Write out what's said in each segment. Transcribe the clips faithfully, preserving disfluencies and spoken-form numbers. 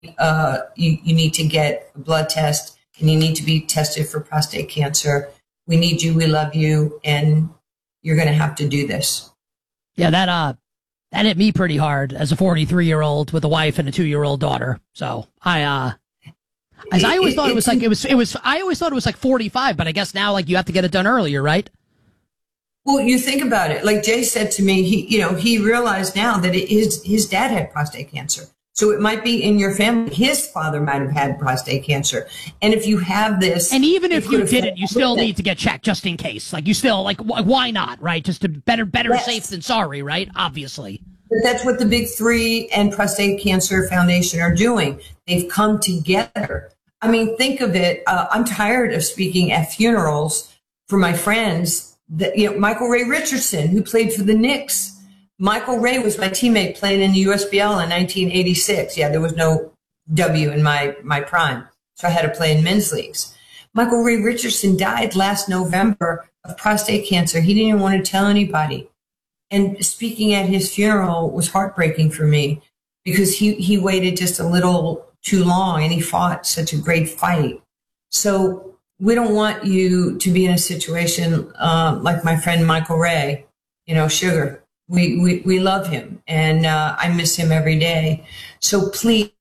uh, you, you need to get a blood test and you need to be tested for prostate cancer. We need you. We love you. And you're going to have to do this. Yeah, that, uh, that hit me pretty hard as a forty-three year old with a wife and a two year old daughter. So I, uh, as I always thought it was like, it was, it was, I always thought it was like forty-five, but I guess now like you have to get it done earlier, right? Well, you think about it. Like Jay said to me, he, you know, he realized now that it is, his dad had prostate cancer. So it might be in your family. His father might have had prostate cancer. And if you have this. And even if you didn't, you still need to get checked just in case. Like you still, like, wh- why not, right? Just to better, better yes. safe than sorry, right? Obviously. But that's what the Big Three and Prostate Cancer Foundation are doing. They've come together. I mean, think of it. Uh, I'm tired of speaking at funerals for my friends. That, you know, Michael Ray Richardson, who played for the Knicks. Michael Ray was my teammate playing in the U S B L in nineteen eighty-six. Yeah, there was no W in my, my prime. So I had to play in men's leagues. Michael Ray Richardson died last November of prostate cancer. He didn't even want to tell anybody. And speaking at his funeral was heartbreaking for me because he, he waited just a little too long and he fought such a great fight. So we don't want you to be in a situation uh, like my friend Michael Ray, you know, Sugar. We, we, we love him and uh, I miss him every day. So please,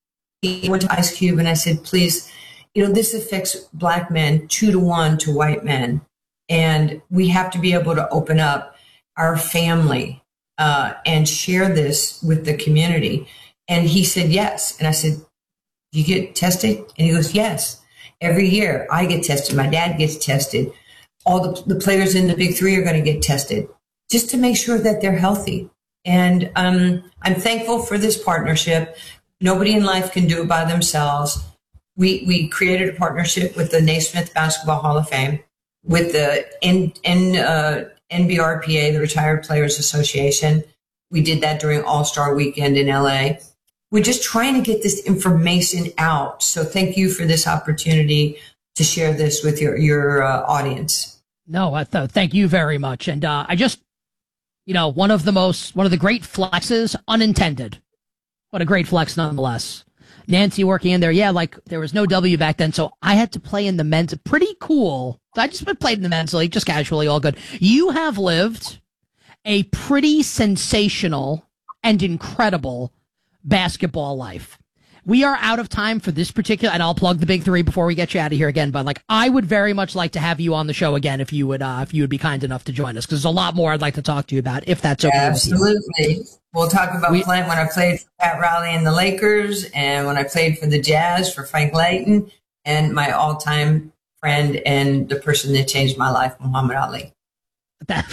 I went to Ice Cube and I said, please, you know, this affects black men two to one to white men. And we have to be able to open up our family uh, and share this with the community. And he said, yes. And I said, you get tested? And he goes, yes. Every year I get tested. My dad gets tested. All the, the players in the Big Three are going to get tested just to make sure that they're healthy. And um, I'm thankful for this partnership. Nobody in life can do it by themselves. We we created a partnership with the Naismith Basketball Hall of Fame, with the N, N, uh, N B R P A, the Retired Players Association. We did that during All-Star Weekend in L A. We're just trying to get this information out. So thank you for this opportunity to share this with your, your uh, audience. No, I th- thank you very much. And uh, I just, you know, one of the most, one of the great flexes, unintended. What a great flex nonetheless. Nancy working in there. Yeah, like there was no W back then. So I had to play in the men's. Pretty cool. I just played in the men's league, just casually, all good. You have lived a pretty sensational and incredible basketball life. We are out of time for this particular, and I'll plug the Big Three before we get you out of here again. But like, I would very much like to have you on the show again if you would, uh, if you would be kind enough to join us, because there's a lot more I'd like to talk to you about, if that's okay. Absolutely. We'll talk about we, playing when I played for Pat Riley and the Lakers, and when I played for the Jazz for Frank Layton, and my all-time friend and the person that changed my life, Muhammad Ali. That,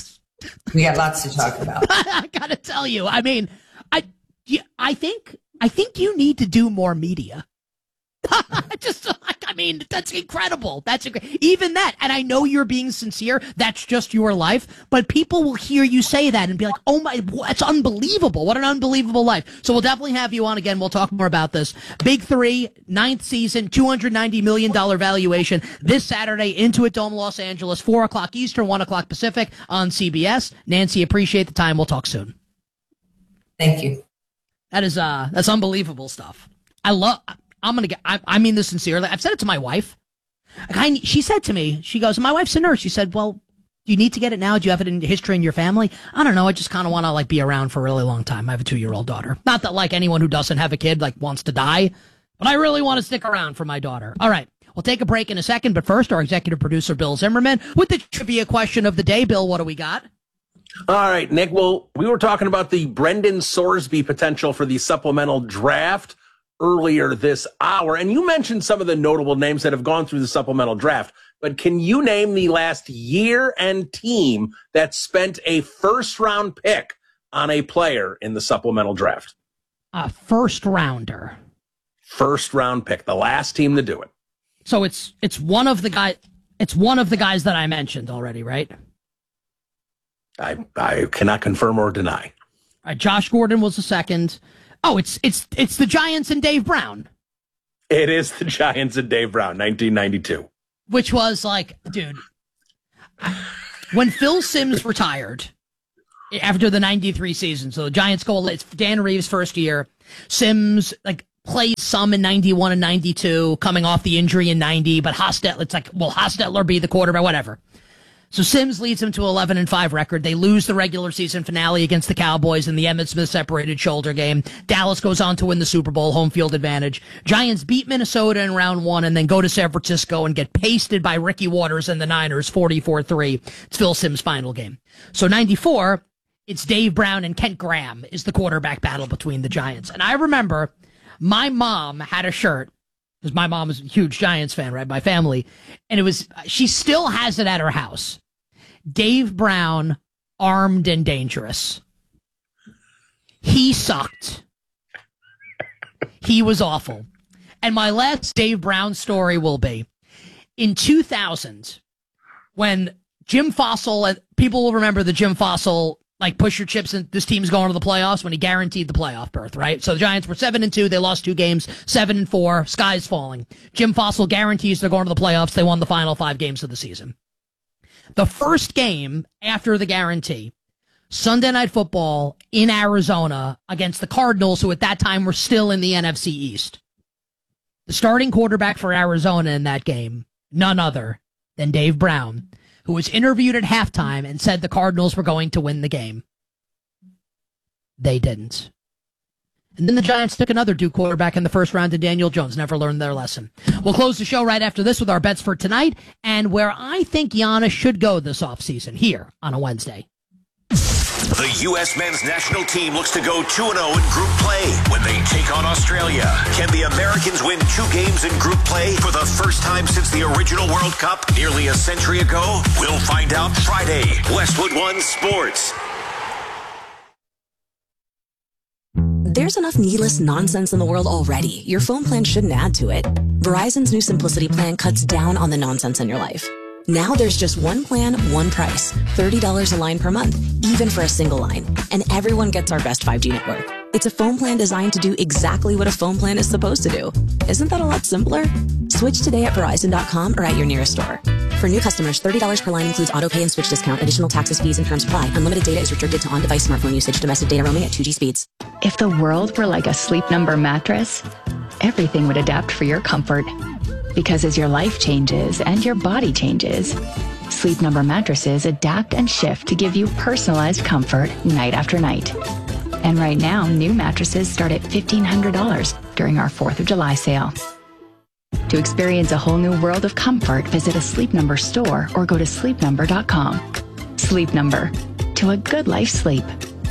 we got lots to talk about. I gotta tell you, I mean, I, I think. I think you need to do more media. Just, I mean, that's incredible. That's inc- even that. And I know you're being sincere. That's just your life. But people will hear you say that and be like, oh my, that's unbelievable. What an unbelievable life. So we'll definitely have you on again. We'll talk more about this. Big Three, ninth season, two hundred ninety million dollars valuation this Saturday, Intuit Dome, Los Angeles, four o'clock Eastern, one o'clock Pacific on C B S. Nancy, appreciate the time. We'll talk soon. Thank you. That is, uh, that's unbelievable stuff. I love, I'm going to get, I, I mean this sincerely. I've said it to my wife. Like I, she said to me, she goes, my wife's a nurse. She said, well, do you need to get it now? Do you have it in history in your family? I don't know. I just kind of want to like be around for a really long time. I have a two year old daughter. Not that like anyone who doesn't have a kid like wants to die, but I really want to stick around for my daughter. All right. We'll take a break in a second. But first, our executive producer, Bill Zimmerman, with the trivia question of the day. Bill, what do we got? All right, Nick. Well, we were talking about the Brendan Sorsby potential for the supplemental draft earlier this hour, and you mentioned some of the notable names that have gone through the supplemental draft. But can you name the last year and team that spent a first-round pick on a player in the supplemental draft? A first rounder. First-round pick, the last team to do it. So it's it's one of the guy. It's one of the guys that I mentioned already, right? I, I cannot confirm or deny. All right, Josh Gordon was the second. Oh, it's it's it's the Giants and Dave Brown. It is the Giants and Dave Brown, nineteen ninety-two. Which was like, dude, when Phil Simms retired after the ninety-three season, so the Giants go, it's Dan Reeves' first year. Simms, like, plays some in ninety-one and ninety-two, coming off the injury in ninety, but Hostetler, it's like, will Hostetler be the quarterback? Whatever. So Sims leads them to eleven and five record. They lose the regular season finale against the Cowboys in the Emmitt Smith separated shoulder game. Dallas goes on to win the Super Bowl, home field advantage. Giants beat Minnesota in round one and then go to San Francisco and get pasted by Ricky Waters and the Niners forty-four three. It's Phil Sims' final game. So ninety-four, it's Dave Brown and Kent Graham is the quarterback battle between the Giants. And I remember my mom had a shirt, because my mom was a huge Giants fan, right? My family. And it was, she still has it at her house. Dave Brown, armed and dangerous. He sucked. He was awful. And my last Dave Brown story will be in two thousand, when Jim Fossil, and people will remember the Jim Fossil, like, push your chips and this team's going to the playoffs, when he guaranteed the playoff berth, right? So the Giants were seven and two. They lost two games, seven and four. Sky's falling. Jim Fossil guarantees they're going to the playoffs. They won the final five games of the season. The first game after the guarantee, Sunday Night Football in Arizona against the Cardinals, who at that time were still in the N F C East. The starting quarterback for Arizona in that game, none other than Dave Brown, who was interviewed at halftime and said the Cardinals were going to win the game. They didn't. And then the Giants took another Duke quarterback in the first round, and Daniel Jones never learned their lesson. We'll close the show right after this with our bets for tonight and where I think Giannis should go this offseason here on a Wednesday. The U S men's national team looks to go two and oh in group play when they take on Australia. Can the Americans win two games in group play for the first time since the original World Cup nearly a century ago? We'll find out Friday. Westwood One Sports. There's enough needless nonsense in the world already. Your phone plan shouldn't add to it. Verizon's new Simplicity plan cuts down on the nonsense in your life. Now there's just one plan, one price. thirty dollars a line per month, even for a single line. And everyone gets our best five G network. It's a phone plan designed to do exactly what a phone plan is supposed to do. Isn't that a lot simpler? Switch today at Verizon dot com or at your nearest store. For new customers, thirty dollars per line includes auto pay and switch discount. Additional taxes, fees, and terms apply. Unlimited data is restricted to on-device smartphone usage. Domestic data roaming at two G speeds. If the world were like a Sleep Number mattress, everything would adapt for your comfort. Because as your life changes and your body changes, Sleep Number mattresses adapt and shift to give you personalized comfort night after night. And right now, new mattresses start at fifteen hundred dollars during our fourth of July sale. To experience a whole new world of comfort, visit a Sleep Number store or go to sleep number dot com. Sleep Number. To a good life sleep.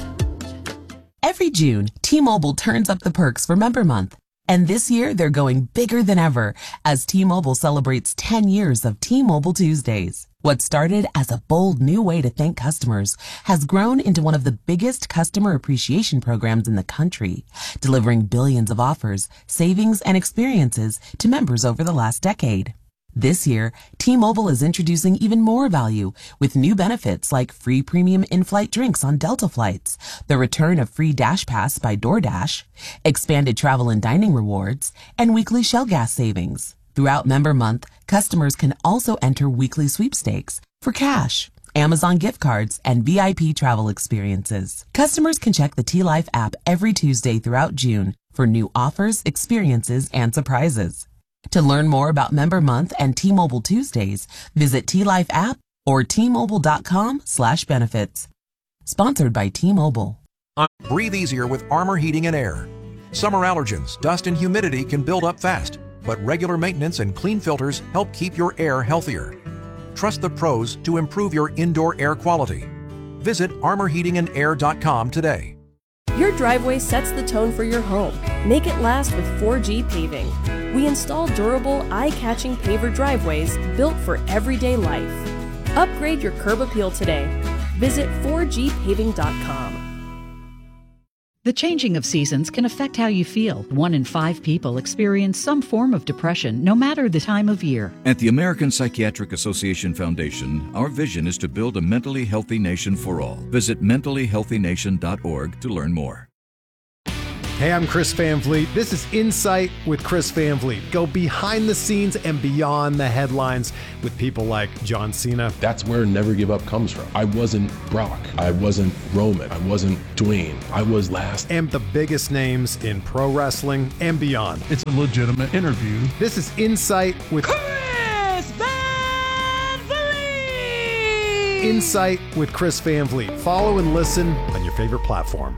Every June, T-Mobile turns up the perks for Member Month. And this year, they're going bigger than ever as T-Mobile celebrates ten years of T-Mobile Tuesdays. What started as a bold new way to thank customers has grown into one of the biggest customer appreciation programs in the country, delivering billions of offers, savings, and experiences to members over the last decade. This year, T-Mobile is introducing even more value with new benefits like free premium in-flight drinks on Delta flights, the return of free Dash Pass by DoorDash, expanded travel and dining rewards, and weekly Shell gas savings. Throughout Member Month, customers can also enter weekly sweepstakes for cash, Amazon gift cards, and V I P travel experiences. Customers can check the T-Life app every Tuesday throughout June for new offers, experiences, and surprises. To learn more about Member Month and T-Mobile Tuesdays, visit T-Life app or T-Mobile.com slash benefits. Sponsored by T-Mobile. Breathe easier with Armor Heating and Air. Summer allergens, dust, and humidity can build up fast, but regular maintenance and clean filters help keep your air healthier. Trust the pros to improve your indoor air quality. Visit armor heating and air dot com today. Your driveway sets the tone for your home. Make it last with four G Paving. We install durable, eye-catching paver driveways built for everyday life. Upgrade your curb appeal today. Visit four G paving dot com. The changing of seasons can affect how you feel. One in five people experience some form of depression, no matter the time of year. At the American Psychiatric Association Foundation, our vision is to build a mentally healthy nation for all. Visit mentally healthy nation dot org to learn more. Hey, I'm Chris Van Vliet. This is Insight with Chris Van Vliet. Go behind the scenes and beyond the headlines with people like John Cena. That's where Never Give Up comes from. I wasn't Brock. I wasn't Roman. I wasn't Dwayne. I was last. And the biggest names in pro wrestling and beyond. It's a legitimate interview. This is Insight with Chris Van Vliet. Insight with Chris Van Vliet. Follow and listen on your favorite platform.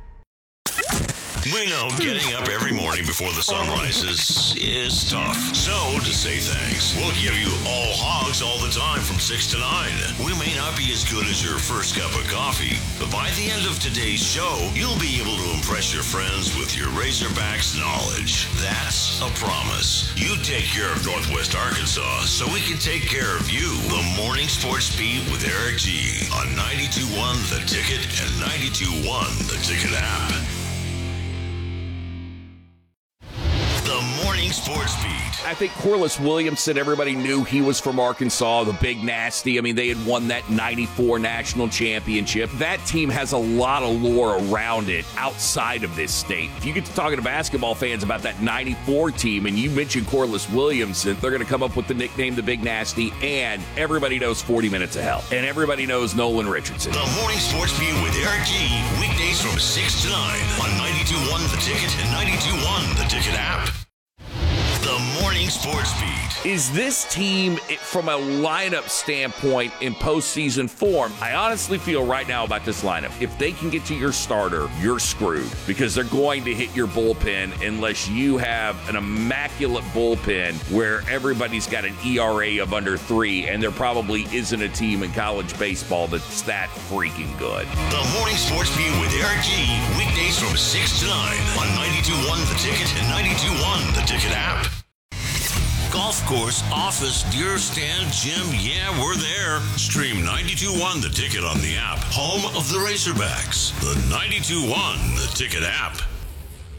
We know getting up every morning before the sun rises is tough. So, to say thanks, we'll give you all hogs all the time from six to nine. We may not be as good as your first cup of coffee, but by the end of today's show, you'll be able to impress your friends with your Razorbacks knowledge. That's a promise. You take care of Northwest Arkansas so we can take care of you. The Morning Sports Beat with Eric G on ninety-two point one The Ticket and ninety-two point one The Ticket app. The Morning Sports Beat. I think Corliss Williamson, everybody knew he was from Arkansas, the big nasty. I mean, they had won that ninety-four national championship. That team has a lot of lore around it outside of this state. If you get to talking to basketball fans about that ninety-four team and you mention Corliss Williamson, they're going to come up with the nickname the big nasty, and everybody knows forty minutes of hell. And everybody knows Nolan Richardson. The Morning Sports Beat with Eric G. Weekdays from six to nine on ninety-two point one The Ticket and ninety-two point one The Ticket app. The Morning Sports Beat. Is this team, from a lineup standpoint, in postseason form? I honestly feel right now about this lineup, if they can get to your starter, you're screwed, because they're going to hit your bullpen unless you have an immaculate bullpen where everybody's got an E R A of under three, and there probably isn't a team in college baseball that's that freaking good. The Morning Sports Beat with Eric G. Weekdays from six to nine on ninety-two point one The Ticket and ninety-two point one The Ticket app. Golf course, office, deer stand, gym, yeah, we're there. Stream ninety-two point one The Ticket on the app. Home of the Razorbacks. The ninety-two point one The Ticket app.